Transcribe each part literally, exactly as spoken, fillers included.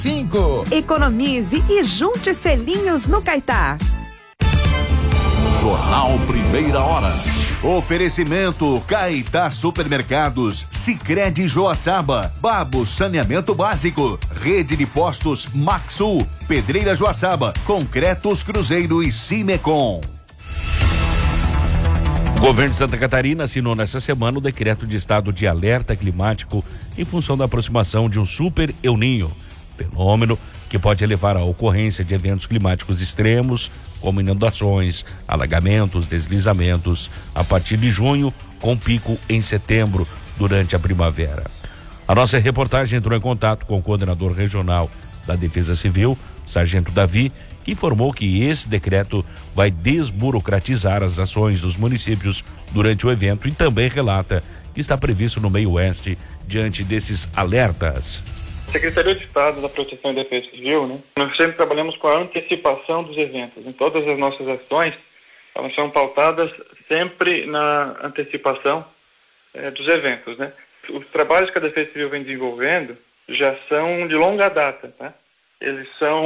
cinco. Economize e junte selinhos no Caetá. Jornal Primeira Hora. Oferecimento Caetá Supermercados, Sicredi Joaçaba, Babo Saneamento Básico, Rede de Postos Maxul, Pedreira Joaçaba, Concretos Cruzeiro e Cimecom. O governo de Santa Catarina assinou nesta semana o decreto de estado de alerta climático em função da aproximação de um super El Niño, fenômeno que pode levar à ocorrência de eventos climáticos extremos, como inundações, alagamentos, deslizamentos, a partir de junho, com pico em setembro, durante a primavera. A nossa reportagem entrou em contato com o coordenador regional da Defesa Civil, Sargento Davi, que informou que esse decreto vai desburocratizar as ações dos municípios durante o evento e também relata que está previsto no meio oeste diante desses alertas. Secretaria de Estado da Proteção e Defesa Civil, né? Nós sempre trabalhamos com a antecipação dos eventos. Em todas as nossas ações, elas são pautadas sempre na antecipação eh, dos eventos, né? Os trabalhos que a Defesa Civil vem desenvolvendo já são de longa data, tá? Eles são,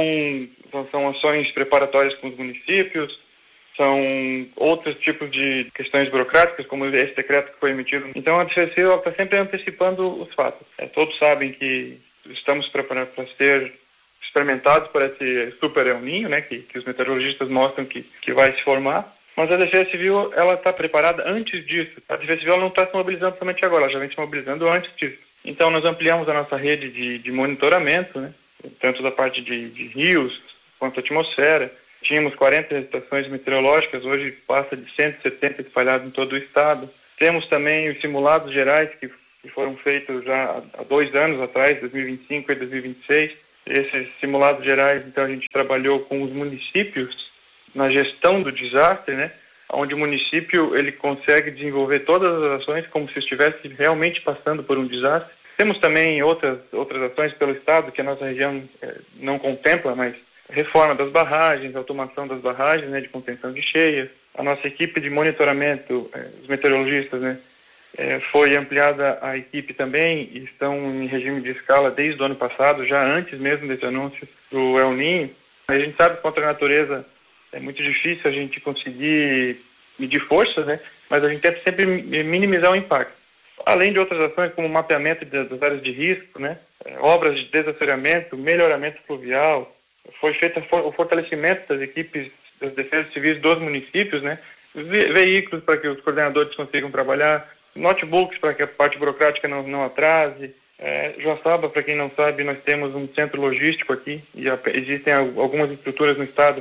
são ações preparatórias com os municípios, são outros tipos de questões burocráticas, como esse decreto que foi emitido. Então a Defesa Civil está sempre antecipando os fatos. É, todos sabem que estamos preparados para ser experimentados por esse super El Niño, né, que, que os meteorologistas mostram que, que vai se formar, mas a Defesa Civil ela está preparada antes disso. A Defesa Civil não está se mobilizando somente agora, ela já vem se mobilizando antes disso. Então nós ampliamos a nossa rede de, de monitoramento, né, tanto da parte de, de rios quanto atmosfera. Tínhamos quarenta estações meteorológicas, hoje passa de cento e setenta espalhadas em todo o estado. Temos também os simulados gerais que que foram feitos já há dois anos atrás, dois mil e vinte e cinco e dois mil e vinte e seis. Esses simulados gerais, então, a gente trabalhou com os municípios na gestão do desastre, né? Onde o município ele consegue desenvolver todas as ações como se estivesse realmente passando por um desastre. Temos também outras, outras ações pelo estado que a nossa região eh, não contempla, mas reforma das barragens, automação das barragens, né, de contenção de cheias. A nossa equipe de monitoramento, eh, os meteorologistas, né, É, foi ampliada a equipe também e estão em regime de escala desde o ano passado, já antes mesmo desse anúncio do El Niño. A gente sabe que contra a natureza é muito difícil a gente conseguir medir forças, né? Mas a gente tenta sempre minimizar o impacto. Além de outras ações como mapeamento das áreas de risco, né? É, obras de desassoreamento, melhoramento fluvial, foi feito o fortalecimento das equipes das defesas civis dos municípios, né? Ve- veículos para que os coordenadores consigam trabalhar, notebooks para que a parte burocrática não, não atrase. É, Joaçaba, para quem não sabe, nós temos um centro logístico aqui e a, existem a, algumas estruturas no estado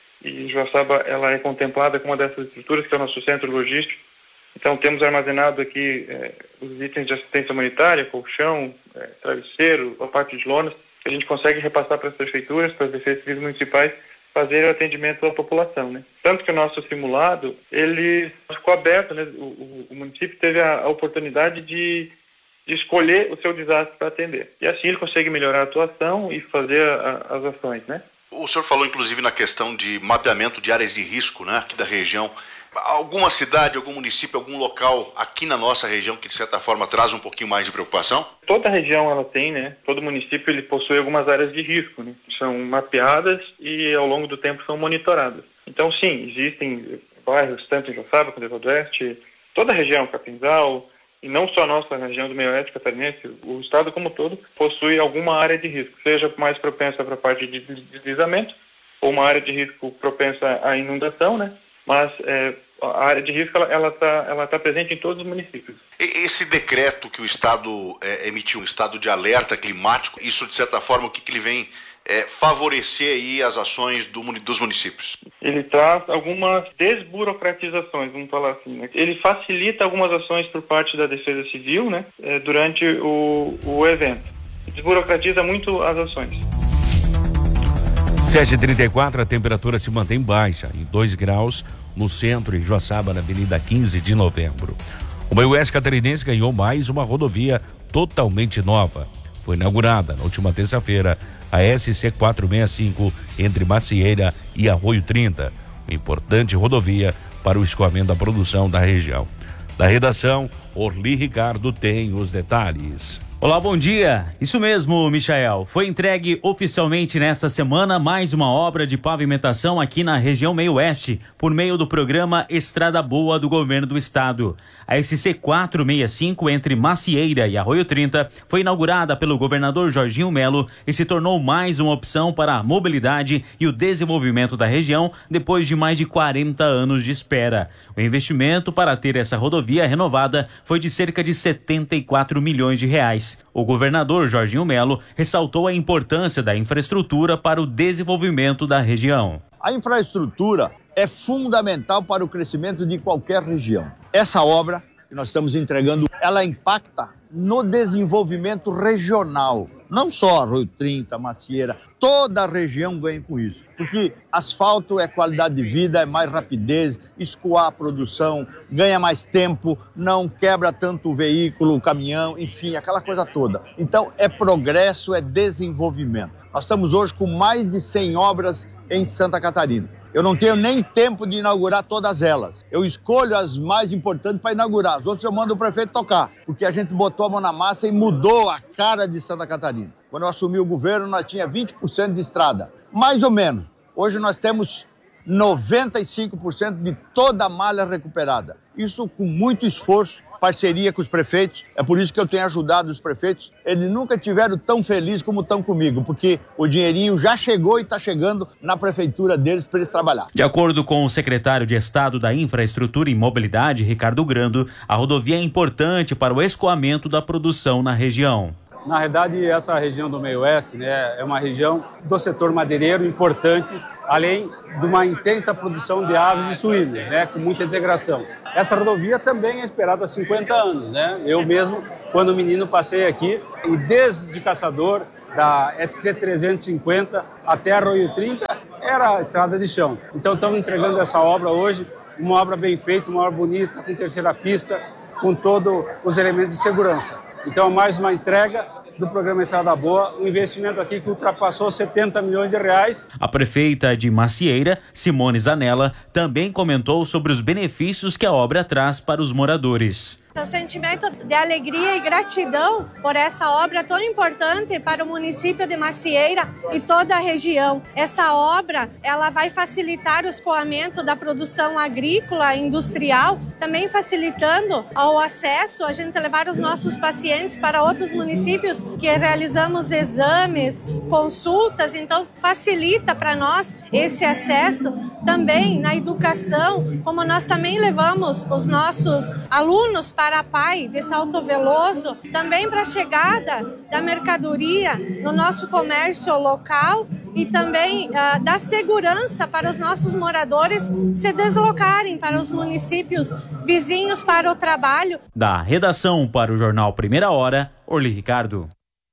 e Joaçaba ela é contemplada como uma dessas estruturas, que é o nosso centro logístico. Então temos armazenado aqui é, os itens de assistência humanitária, colchão, é, travesseiro, a parte de lonas, que a gente consegue repassar para as prefeituras, para as defesas civis municipais, fazer o atendimento à população, né? Tanto que o nosso simulado, ele ficou aberto, né? O, o, o município teve a, a oportunidade de, de escolher o seu desastre para atender. E assim ele consegue melhorar a atuação e fazer a, a, as ações, né? O senhor falou, inclusive, na questão de mapeamento de áreas de risco, né? Aqui da região. Alguma cidade, algum município, algum local aqui na nossa região que, de certa forma, traz um pouquinho mais de preocupação? Toda região ela tem, né? Todo município ele possui algumas áreas de risco, né? São mapeadas e, ao longo do tempo, são monitoradas. Então, sim, existem bairros, tanto em Joaçaba quanto em Rio Oeste, toda a região, Capinzal, e não só a nossa região do meio oeste catarinense, o estado como todo, possui alguma área de risco, seja mais propensa para a parte de deslizamento, ou uma área de risco propensa à inundação, né? Mas é, a área de risco ela está ela tá presente em todos os municípios. Esse decreto que o Estado é, emitiu, um estado de alerta climático, isso de certa forma o que, que ele vem é, favorecer aí as ações do, dos municípios? Ele traz algumas desburocratizações, vamos falar assim, né? Ele facilita algumas ações por parte da Defesa Civil, né, é, durante o, o evento. Desburocratiza muito as ações. sete e trinta e quatro, a temperatura se mantém baixa, em dois graus, no centro, em Joaçaba, na Avenida quinze de novembro. O meio oeste catarinense ganhou mais uma rodovia totalmente nova. Foi inaugurada na última terça-feira a S C quatrocentos e sessenta e cinco entre Macieira e Arroio trinta, uma importante rodovia para o escoamento da produção da região. Da redação, Orli Ricardo tem os detalhes. Olá, bom dia. Isso mesmo, Michael. Foi entregue oficialmente nesta semana mais uma obra de pavimentação aqui na região meio-oeste, por meio do programa Estrada Boa do Governo do Estado. A S C quatrocentos e sessenta e cinco entre Macieira e Arroio trinta foi inaugurada pelo governador Jorginho Melo e se tornou mais uma opção para a mobilidade e o desenvolvimento da região depois de mais de quarenta anos de espera. O investimento para ter essa rodovia renovada foi de cerca de setenta e quatro milhões de reais. O governador Jorginho Melo ressaltou a importância da infraestrutura para o desenvolvimento da região. A infraestrutura é fundamental para o crescimento de qualquer região. Essa obra que nós estamos entregando, ela impacta no desenvolvimento regional. Não só Arroio trinta, Macieira, toda a região ganha com isso. Porque asfalto é qualidade de vida, é mais rapidez, escoar a produção, ganha mais tempo, não quebra tanto o veículo, o caminhão, enfim, aquela coisa toda. Então é progresso, é desenvolvimento. Nós estamos hoje com mais de cem obras em Santa Catarina. Eu não tenho nem tempo de inaugurar todas elas. Eu escolho as mais importantes para inaugurar. As outras eu mando o prefeito tocar, porque a gente botou a mão na massa e mudou a cara de Santa Catarina. Quando eu assumi o governo, nós tínhamos vinte por cento de estrada. Mais ou menos. Hoje nós temos noventa e cinco por cento de toda a malha recuperada. Isso com muito esforço, parceria com os prefeitos. É por isso que eu tenho ajudado os prefeitos. Eles nunca tiveram tão felizes como estão comigo, porque o dinheirinho já chegou e está chegando na prefeitura deles para eles trabalhar. De acordo com o secretário de Estado da Infraestrutura e Mobilidade, Ricardo Grando, a rodovia é importante para o escoamento da produção na região. Na verdade, essa região do meio-oeste, né, é uma região do setor madeireiro importante, além de uma intensa produção de aves e suínos, né, com muita integração. Essa rodovia também é esperada há cinquenta anos. Né? Eu mesmo, quando menino, passei aqui e desde Caçador, da S C trezentos e cinquenta até Arroio trinta, era a estrada de chão. Então estamos entregando essa obra hoje, uma obra bem feita, uma obra bonita, com terceira pista, com todos os elementos de segurança. Então, mais uma entrega do programa Estrada Boa, um investimento aqui que ultrapassou setenta milhões de reais. A prefeita de Macieira, Simone Zanella, também comentou sobre os benefícios que a obra traz para os moradores. O sentimento de alegria e gratidão por essa obra tão importante para o município de Macieira e toda a região. Essa obra, ela vai facilitar o escoamento da produção agrícola e industrial, também facilitando o acesso, a gente levar os nossos pacientes para outros municípios que realizamos exames, consultas, então facilita para nós esse acesso. Também na educação, como nós também levamos os nossos alunos para para a P A I de Salto Veloso, também para a chegada da mercadoria no nosso comércio local e também uh, da segurança para os nossos moradores se deslocarem para os municípios vizinhos para o trabalho. Da redação para o Jornal Primeira Hora, Orly Ricardo.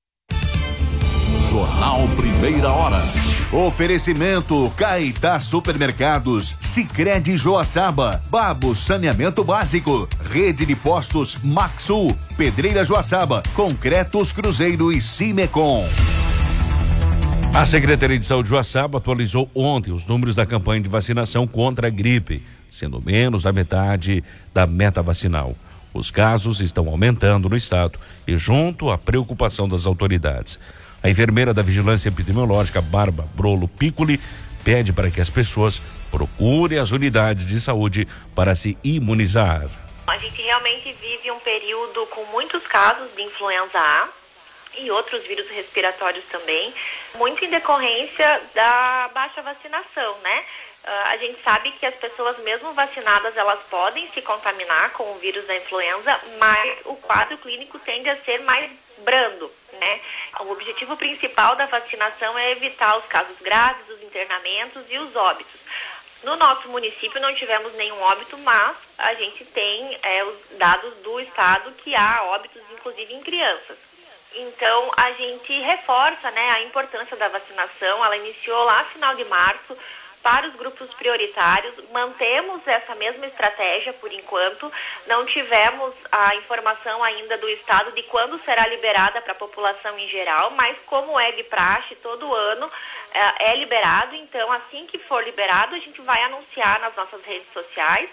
Jornal Primeira Hora. Oferecimento Caetá Supermercados, Sicredi Joaçaba, Babo Saneamento Básico, Rede de Postos Maxul, Pedreira Joaçaba, Concretos Cruzeiro e Cimecom. A Secretaria de Saúde de Joaçaba atualizou ontem os números da campanha de vacinação contra a gripe, sendo menos da metade da meta vacinal. Os casos estão aumentando no estado e junto à preocupação das autoridades. A enfermeira da Vigilância Epidemiológica, Barba Brolo Piccoli, pede para que as pessoas procurem as unidades de saúde para se imunizar. A gente realmente vive um período com muitos casos de influenza A e outros vírus respiratórios também, muito em decorrência da baixa vacinação, né? Uh, a gente sabe que as pessoas mesmo vacinadas, elas podem se contaminar com o vírus da influenza, mas o quadro clínico tende a ser mais brando, né? O objetivo principal da vacinação é evitar os casos graves, os internamentos e os óbitos. No nosso município não tivemos nenhum óbito, mas a gente tem é, os dados do estado que há óbitos, inclusive em crianças. Então, a gente reforça, né, a importância da vacinação. Ela iniciou lá no final de março para os grupos prioritários. Mantemos essa mesma estratégia por enquanto. Não tivemos a informação ainda do estado de quando será liberada para a população em geral, mas como é de praxe, todo ano é, é liberado. Então, assim que for liberado, a gente vai anunciar nas nossas redes sociais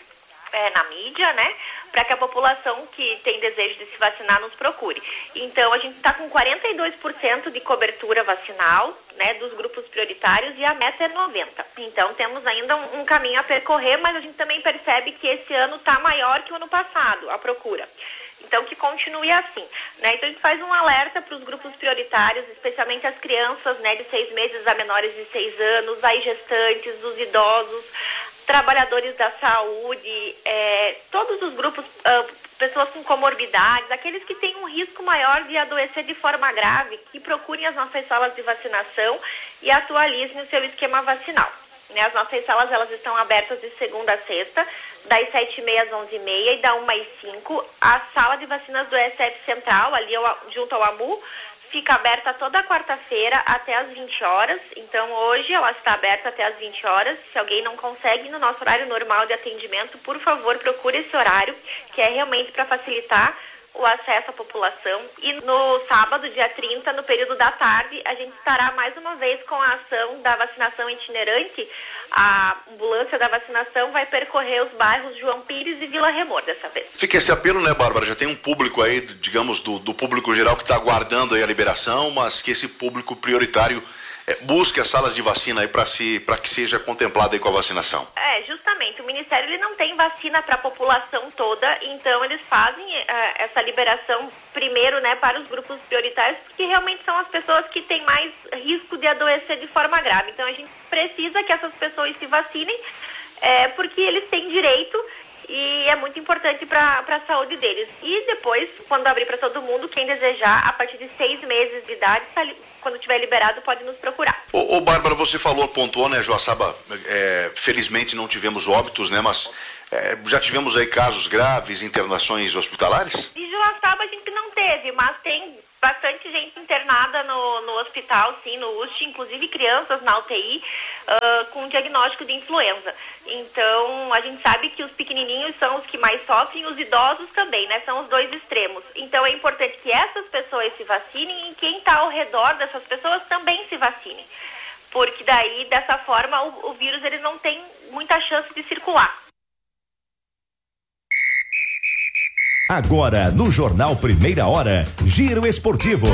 é, na mídia, né? Para que a população que tem desejo de se vacinar nos procure. Então, a gente está com quarenta e dois por cento de cobertura vacinal, né, dos grupos prioritários, e a meta é noventa por cento. Então, temos ainda um, um caminho a percorrer, mas a gente também percebe que esse ano está maior que o ano passado, a procura. Então, que continue assim, né? Então, a gente faz um alerta para os grupos prioritários, especialmente as crianças, né, de seis meses a menores de seis anos, as gestantes, os idosos, trabalhadores da saúde, é, todos os grupos, uh, pessoas com comorbidades, aqueles que têm um risco maior de adoecer de forma grave, que procurem as nossas salas de vacinação e atualizem o seu esquema vacinal. Né, as nossas salas, elas estão abertas de segunda a sexta, das sete e meia às onze e meia e da uma às cinco. A sala de vacinas do S F Central, ali junto ao AMU, fica aberta toda quarta-feira até às vinte horas. Então, hoje ela está aberta até às vinte horas. Se alguém não consegue no nosso horário normal de atendimento, por favor, procure esse horário, que é realmente para facilitar o acesso à população. E no sábado, dia trinta, no período da tarde, a gente estará mais uma vez com a ação da vacinação itinerante. A ambulância da vacinação vai percorrer os bairros João Pires e Vila Remor dessa vez. Fica esse apelo, né, Bárbara? Já tem um público aí, digamos, do, do público geral que está aguardando aí a liberação, mas que esse público prioritário é, busque as salas de vacina aí para si, para que seja contemplado aí com a vacinação. É, justamente. O Ministério ele não tem vacina para a população toda, então eles fazem uh, essa liberação primeiro, né, para os grupos prioritários, porque realmente são as pessoas que têm mais risco de adoecer de forma grave. Então a gente precisa que essas pessoas se vacinem, é, porque eles têm direito e é muito importante para a saúde deles. E depois, quando abrir para todo mundo, quem desejar, a partir de seis meses de idade, quando tiver liberado, pode nos procurar. Ô, ô Bárbara, você falou, pontuou, né, Joaçaba, é, felizmente não tivemos óbitos, né, mas é, já tivemos aí casos graves, internações hospitalares? De Joaçaba a gente não teve, mas tem bastante gente internada no, no hospital, sim, no U S T, inclusive crianças na U T I, uh, com diagnóstico de influenza. Então, a gente sabe que os pequenininhos são os que mais sofrem, os idosos também, né? São os dois extremos. Então, é importante que essas pessoas se vacinem e quem está ao redor dessas pessoas também se vacinem. Porque daí, dessa forma, o, o vírus ele não tem muita chance de circular. Agora, no Jornal Primeira Hora, Giro Esportivo.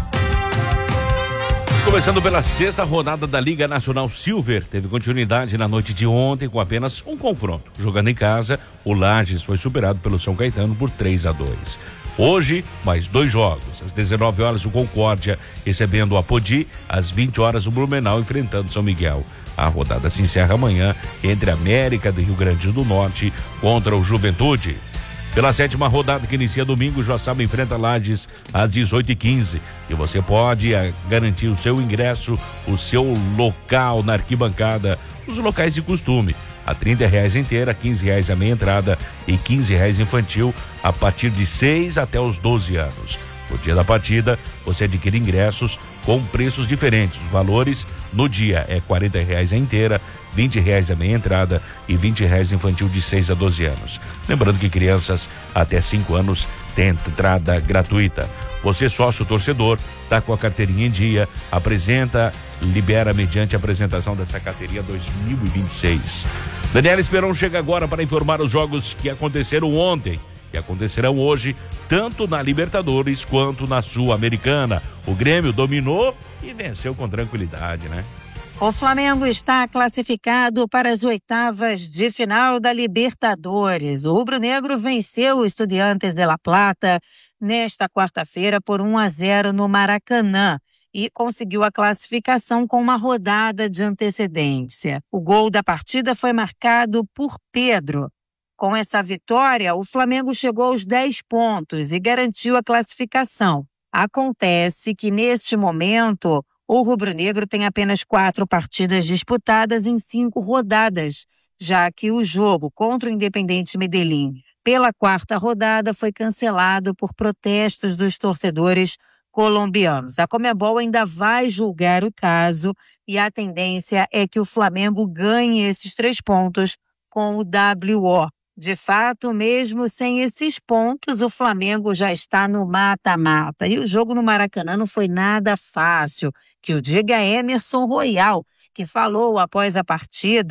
Começando pela sexta rodada da Liga Nacional Silver, teve continuidade na noite de ontem com apenas um confronto. Jogando em casa, o Lages foi superado pelo São Caetano por três a dois. Hoje, mais dois jogos. Às dezenove horas, o Concórdia recebendo o Apodi. Às vinte horas, o Blumenau enfrentando São Miguel. A rodada se encerra amanhã entre América do Rio Grande do Norte contra o Juventude. Pela sétima rodada que inicia domingo, o Joaçaba enfrenta Lages às dezoito e quinze. E você pode a, garantir o seu ingresso, o seu local na arquibancada, os locais de costume. A trinta reais inteira, quinze reais a meia entrada e quinze reais infantil a partir de seis até os doze anos. No dia da partida, você adquire ingressos com preços diferentes. Os valores no dia é quarenta reais a inteira, vinte reais a meia entrada e vinte reais infantil de seis a doze anos. Lembrando que crianças até cinco anos têm entrada gratuita. Você, sócio torcedor, está com a carteirinha em dia, apresenta, libera mediante a apresentação dessa carteirinha dois mil e vinte e seis. Daniela Esperon chega agora para informar os jogos que aconteceram ontem e acontecerão hoje, tanto na Libertadores quanto na Sul-Americana. O Grêmio dominou e venceu com tranquilidade, né? O Flamengo está classificado para as oitavas de final da Libertadores. O rubro-negro venceu o Estudiantes de La Plata nesta quarta-feira por um a zero no Maracanã e conseguiu a classificação com uma rodada de antecedência. O gol da partida foi marcado por Pedro. Com essa vitória, o Flamengo chegou aos dez pontos e garantiu a classificação. Acontece que, neste momento, o rubro-negro tem apenas quatro partidas disputadas em cinco rodadas, já que o jogo contra o Independiente Medellín pela quarta rodada foi cancelado por protestos dos torcedores colombianos. A Conmebol ainda vai julgar o caso e a tendência é que o Flamengo ganhe esses três pontos com o W O. De fato, mesmo sem esses pontos, o Flamengo já está no mata-mata. E o jogo no Maracanã não foi nada fácil, que o diga Emerson Royal, que falou após a partida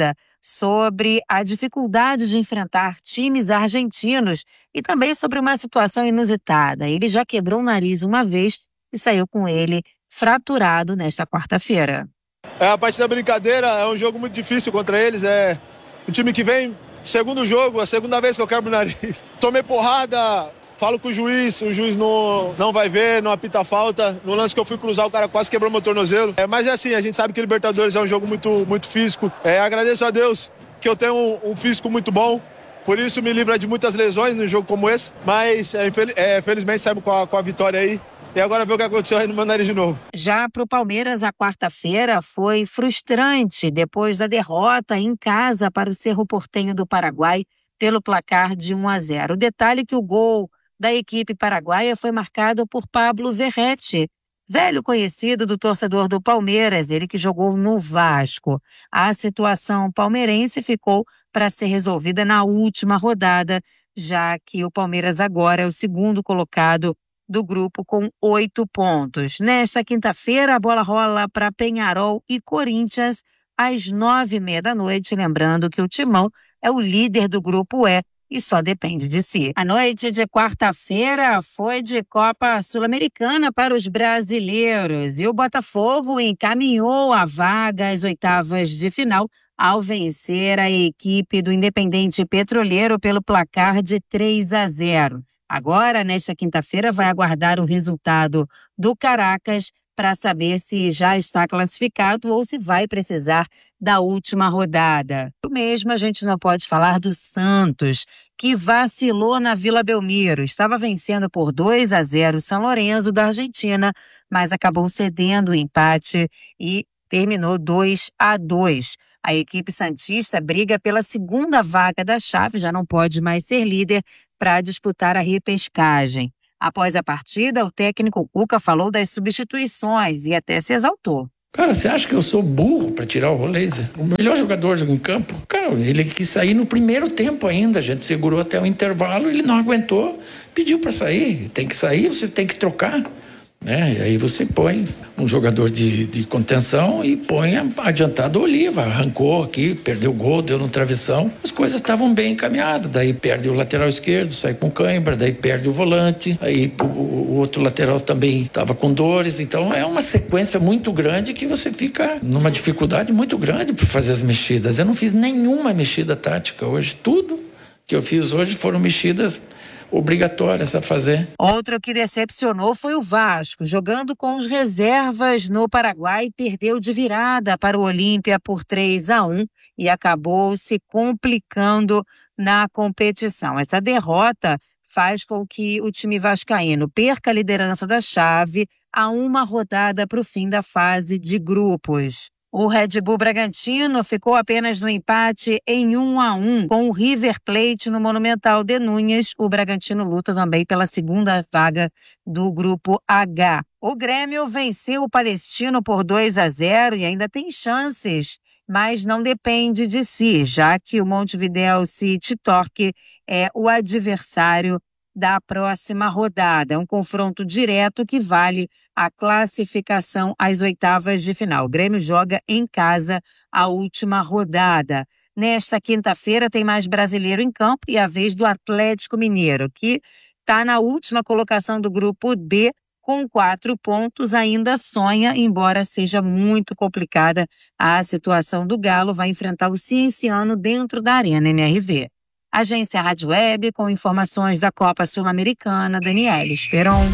sobre a dificuldade de enfrentar times argentinos e também sobre uma situação inusitada. Ele já quebrou o nariz uma vez e saiu com ele fraturado nesta quarta-feira. É, a parte da brincadeira, é um jogo muito difícil contra eles, é um time que vem, segundo jogo, a segunda vez que eu quebro o nariz. Tomei porrada, falo com o juiz, o juiz não, não vai ver, não apita falta. No lance que eu fui cruzar, o cara quase quebrou meu tornozelo. É, mas é assim, a gente sabe que Libertadores é um jogo muito, muito físico. É, agradeço a Deus que eu tenho um, um físico muito bom, por isso me livra de muitas lesões num jogo como esse. Mas, é, infel é, felizmente, saímos com a, com a vitória aí. E agora ver o que aconteceu aí no meu nariz de novo. Já para o Palmeiras, a quarta-feira foi frustrante depois da derrota em casa para o Cerro Porteño do Paraguai pelo placar de um a zero. O detalhe é que o gol da equipe paraguaia foi marcado por Pablo Verratti, velho conhecido do torcedor do Palmeiras, ele que jogou no Vasco. A situação palmeirense ficou para ser resolvida na última rodada, já que o Palmeiras agora é o segundo colocado do grupo com oito pontos. Nesta quinta-feira, a bola rola para Peñarol e Corinthians às nove e meia da noite. Lembrando que o Timão é o líder do grupo E e só depende de si. A noite de quarta-feira foi de Copa Sul-Americana para os brasileiros e o Botafogo encaminhou a vaga às oitavas de final ao vencer a equipe do Independente Petroleiro pelo placar de três a zero. Agora, nesta quinta-feira, vai aguardar o resultado do Caracas para saber se já está classificado ou se vai precisar da última rodada. O mesmo a gente não pode falar do Santos, que vacilou na Vila Belmiro. Estava vencendo por dois a zero o São Lourenço da Argentina, mas acabou cedendo o empate e terminou dois a dois. A equipe santista briga pela segunda vaga da chave, já não pode mais ser líder para disputar a repescagem. Após a partida, o técnico Cuca falou das substituições e até se exaltou. Cara, você acha que eu sou burro para tirar o Roleiser? O melhor jogador em campo? Cara, ele quis sair no primeiro tempo ainda. A gente segurou até o intervalo, ele não aguentou, pediu para sair. Tem que sair, você tem que trocar. Né? E aí você põe um jogador de, de contenção e põe adiantado o Oliva. Arrancou aqui, perdeu o gol, deu no travessão. As coisas estavam bem encaminhadas. Daí perde o lateral esquerdo, sai com cãibra, daí perde o volante. Aí o, o outro lateral também estava com dores. Então é uma sequência muito grande que você fica numa dificuldade muito grande para fazer as mexidas. Eu não fiz nenhuma mexida tática hoje. Tudo que eu fiz hoje foram mexidas obrigatórias a fazer. Outro que decepcionou foi o Vasco. Jogando com os reservas no Paraguai, perdeu de virada para o Olímpia por três a um e acabou se complicando na competição. Essa derrota faz com que o time vascaíno perca a liderança da chave a uma rodada para o fim da fase de grupos. O Red Bull Bragantino ficou apenas no empate em um a um com o River Plate no Monumental de Núñez. O Bragantino luta também pela segunda vaga do grupo H. O Grêmio venceu o Palestino por dois a zero e ainda tem chances, mas não depende de si, já que o Montevideo City Torque é o adversário da próxima rodada. É um confronto direto que vale a classificação às oitavas de final. O Grêmio joga em casa a última rodada. Nesta quinta-feira tem mais brasileiro em campo e a vez do Atlético Mineiro, que está na última colocação do grupo B com quatro pontos, ainda sonha, embora seja muito complicada a situação do Galo, vai enfrentar o Cienciano dentro da Arena M R V. Agência Rádio Web, com informações da Copa Sul-Americana, Daniela Esperon.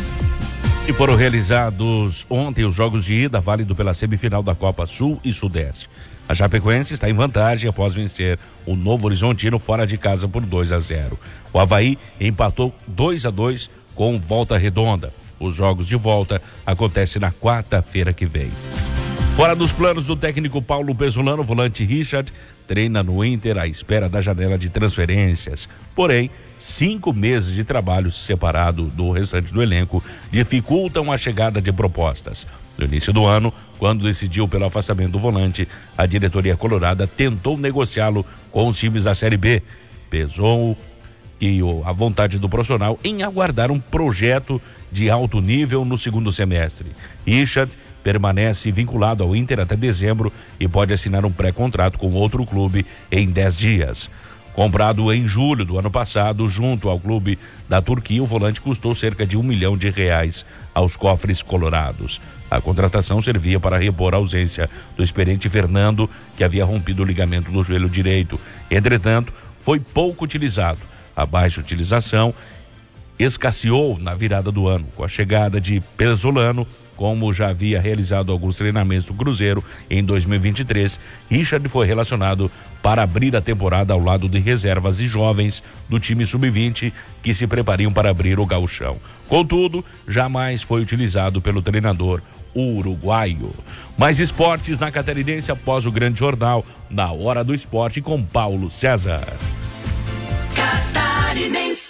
E foram realizados ontem os jogos de ida, válido pela semifinal da Copa Sul e Sudeste. A Chapecoense está em vantagem após vencer o Novo Horizontino fora de casa por dois a zero. O Avaí empatou dois a dois com Volta Redonda. Os jogos de volta acontecem na quarta-feira que vem. Fora dos planos do técnico Paulo Pesolano, o volante Richard treina no Inter à espera da janela de transferências. Porém, cinco meses de trabalho separado do restante do elenco dificultam a chegada de propostas. No início do ano, quando decidiu pelo afastamento do volante, a diretoria colorada tentou negociá-lo com os times da Série B. Pesou que a vontade do profissional em aguardar um projeto de alto nível no segundo semestre. Richard permanece vinculado ao Inter até dezembro e pode assinar um pré-contrato com outro clube em dez dias. Comprado em julho do ano passado, junto ao clube da Turquia, o volante custou cerca de um milhão de reais aos cofres colorados. A contratação servia para repor a ausência do experiente Fernando, que havia rompido o ligamento do joelho direito. Entretanto, foi pouco utilizado. A baixa utilização escasseou na virada do ano, com a chegada de Pesolano, como já havia realizado alguns treinamentos do Cruzeiro em dois mil e vinte e três, Richard foi relacionado para abrir a temporada ao lado de reservas e jovens do time sub vinte que se preparariam para abrir o gauchão. Contudo, jamais foi utilizado pelo treinador uruguaio. Mais esportes na Catarinense após o grande jornal, na Hora do Esporte com Paulo César. Catarinense.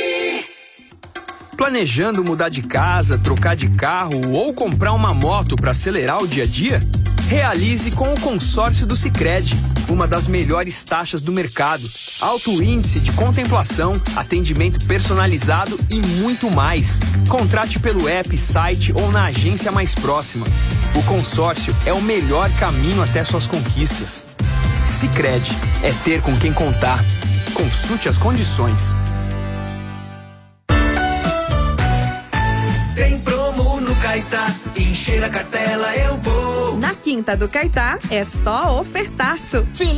Planejando mudar de casa, trocar de carro ou comprar uma moto para acelerar o dia a dia? Realize com o consórcio do Sicredi, uma das melhores taxas do mercado, alto índice de contemplação, atendimento personalizado e muito mais. Contrate pelo app, site ou na agência mais próxima. O consórcio é o melhor caminho até suas conquistas. Sicredi é ter com quem contar. Consulte as condições. Tem promo no Caetá, encher a cartela eu vou. Na Quinta do Caetá é só ofertaço. Filé